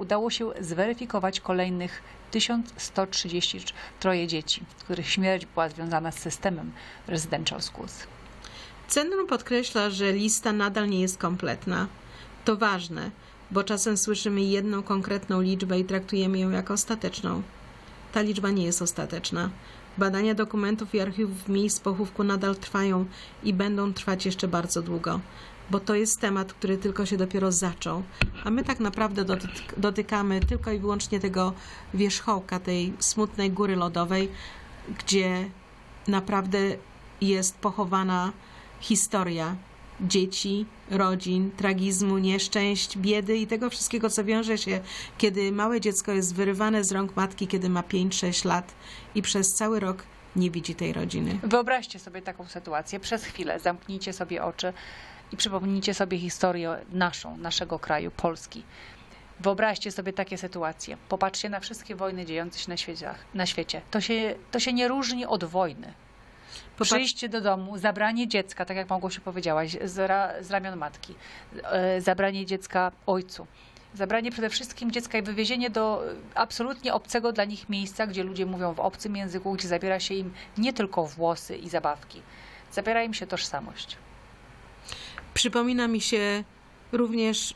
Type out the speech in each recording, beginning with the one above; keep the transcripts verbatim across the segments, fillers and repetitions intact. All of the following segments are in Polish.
udało się zweryfikować kolejnych tysiąc sto trzydzieści trzy dzieci, których śmierć była związana z systemem Residential Schools. Centrum podkreśla, że lista nadal nie jest kompletna. To ważne, bo czasem słyszymy jedną konkretną liczbę i traktujemy ją jako ostateczną. Ta liczba nie jest ostateczna. Badania dokumentów i archiwów miejsc pochówku nadal trwają i będą trwać jeszcze bardzo długo, bo to jest temat, który tylko się dopiero zaczął, a my tak naprawdę dotykamy tylko i wyłącznie tego wierzchołka, tej smutnej góry lodowej, gdzie naprawdę jest pochowana historia dzieci, rodzin, tragizmu, nieszczęść, biedy i tego wszystkiego, co wiąże się, kiedy małe dziecko jest wyrywane z rąk matki, kiedy ma pięć sześć lat i przez cały rok nie widzi tej rodziny. Wyobraźcie sobie taką sytuację. Przez chwilę zamknijcie sobie oczy i przypomnijcie sobie historię naszą, naszego kraju, Polski. Wyobraźcie sobie takie sytuacje. Popatrzcie na wszystkie wojny dziejące się na świecie. Na świecie. To się, to się nie różni od wojny. Popatrz... Przyjście do domu, zabranie dziecka, tak jak Małgosiu powiedziałaś, z, ra, z ramion matki, e, zabranie dziecka ojcu, zabranie przede wszystkim dziecka i wywiezienie do absolutnie obcego dla nich miejsca, gdzie ludzie mówią w obcym języku, gdzie zabiera się im nie tylko włosy i zabawki, zabiera im się tożsamość. Przypomina mi się również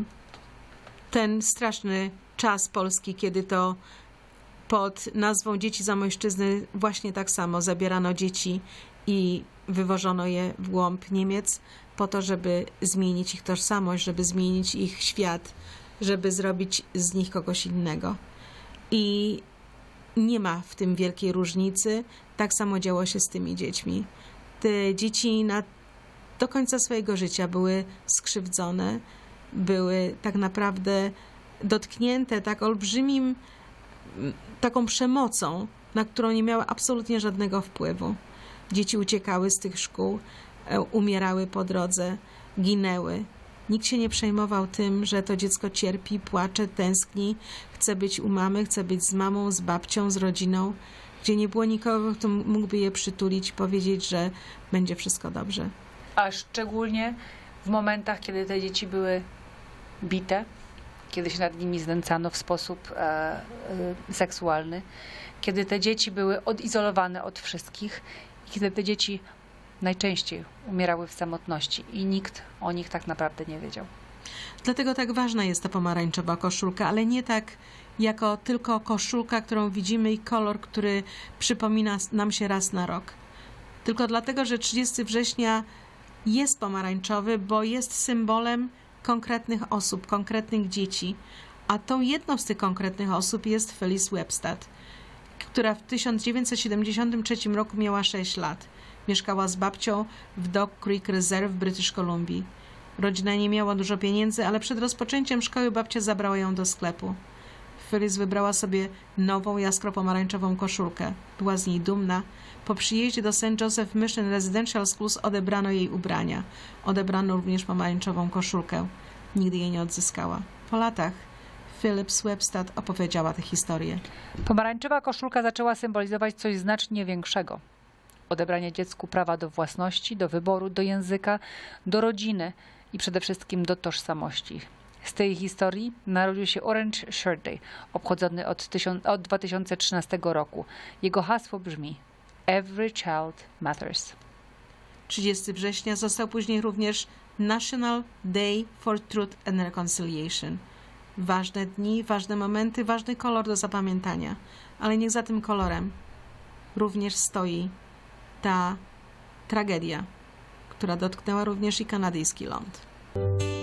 ten straszny czas Polski, kiedy to pod nazwą Dzieci Zamojszczyzny właśnie tak samo zabierano dzieci i wywożono je w głąb Niemiec po to, żeby zmienić ich tożsamość, żeby zmienić ich świat, żeby zrobić z nich kogoś innego. I nie ma w tym wielkiej różnicy. Tak samo działo się z tymi dziećmi. Te dzieci na, do końca swojego życia były skrzywdzone, były tak naprawdę dotknięte tak olbrzymim taką przemocą, na którą nie miały absolutnie żadnego wpływu. Dzieci uciekały z tych szkół, umierały po drodze, ginęły. Nikt się nie przejmował tym, że to dziecko cierpi, płacze, tęskni, chce być u mamy, chce być z mamą, z babcią, z rodziną, gdzie nie było nikogo, kto mógłby je przytulić, powiedzieć, że będzie wszystko dobrze. A szczególnie w momentach, kiedy te dzieci były bite, kiedy się nad nimi znęcano w sposób e, e, seksualny, kiedy te dzieci były odizolowane od wszystkich i kiedy te dzieci najczęściej umierały w samotności i nikt o nich tak naprawdę nie wiedział. Dlatego tak ważna jest ta pomarańczowa koszulka, ale nie tak jako tylko koszulka, którą widzimy i kolor, który przypomina nam się raz na rok. Tylko dlatego, że trzydziestego września jest pomarańczowy, bo jest symbolem konkretnych osób, konkretnych dzieci. A tą jedną z tych konkretnych osób jest Phyllis Webstad, która w tysiąc dziewięćset siedemdziesiątym trzecim roku miała sześć lat. Mieszkała z babcią w Dog Creek Reserve w British Columbia. Rodzina nie miała dużo pieniędzy, ale przed rozpoczęciem szkoły babcia zabrała ją do sklepu. Phyllis wybrała sobie nową, jaskro-pomarańczową koszulkę. Była z niej dumna. Po przyjeździe do Saint Joseph Mission Residential Schools odebrano jej ubrania. Odebrano również pomarańczową koszulkę. Nigdy jej nie odzyskała. Po latach Phyllis Webstad opowiedziała tę historię. Pomarańczowa koszulka zaczęła symbolizować coś znacznie większego. Odebranie dziecku prawa do własności, do wyboru, do języka, do rodziny i przede wszystkim do tożsamości. Z tej historii narodził się Orange Shirt Day, obchodzony od, tysiąc, od dwa tysiące trzynastego roku. Jego hasło brzmi Every Child Matters. trzydziestego września został później również National Day for Truth and Reconciliation. Ważne dni, ważne momenty, ważny kolor do zapamiętania. Ale niech za tym kolorem również stoi ta tragedia, która dotknęła również i kanadyjski ląd.